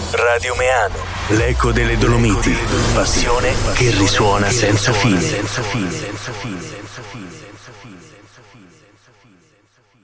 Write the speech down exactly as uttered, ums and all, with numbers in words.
Radio Meano, l'eco delle Dolomiti, passione che risuona senza fine. Senza fine, senza fine, senza fine, senza fine, senza fine, senza fine.